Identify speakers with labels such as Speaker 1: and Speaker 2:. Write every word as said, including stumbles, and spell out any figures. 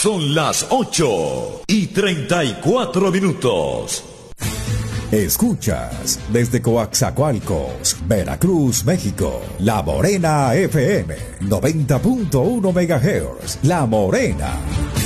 Speaker 1: Son las ocho y treinta y cuatro minutos.
Speaker 2: Escuchas desde Coaxacualcos, Veracruz, México, La Morena F M, noventa punto uno megahertz. La Morena.